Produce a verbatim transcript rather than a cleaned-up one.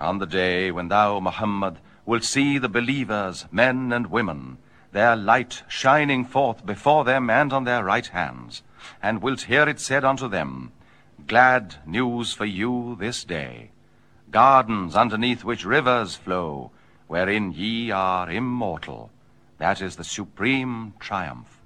On the day when thou, Muhammad, wilt see the believers, men and women, their light shining forth before them and on their right hands, and wilt hear it said unto them, Glad news for you this day, gardens underneath which rivers flow, wherein ye are immortal. That is the supreme triumph.